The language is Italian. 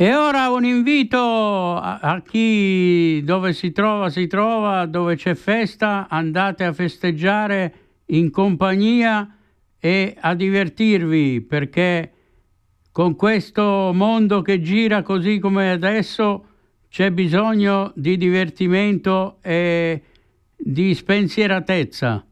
E ora un invito a chi dove si trova, dove c'è festa, andate a festeggiare in compagnia e a divertirvi, perché con questo mondo che gira così come adesso c'è bisogno di divertimento e di spensieratezza.